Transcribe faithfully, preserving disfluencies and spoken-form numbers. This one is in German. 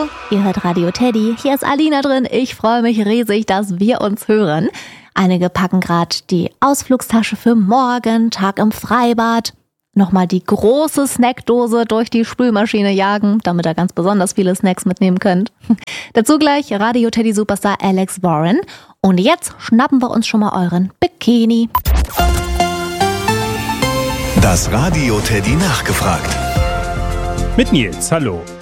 Hallo, ihr hört Radio Teddy. Hier ist Alina drin. Ich freue mich riesig, dass wir uns hören. Einige packen gerade die Ausflugstasche für morgen, Tag im Freibad. Nochmal die große Snackdose durch die Spülmaschine jagen, damit ihr ganz besonders viele Snacks mitnehmen könnt. Dazu gleich Radio Teddy Superstar Alex Warren. Und jetzt schnappen wir uns schon mal euren Bikini. Das Radio Teddy nachgefragt. Mit Nils, hallo.